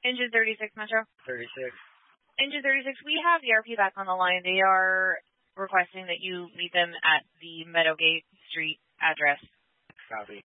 Engine 36, Metro. 36. Engine 36, we have the RP back on the line. They are requesting that you meet them at the Meadowgate Street address. Copy.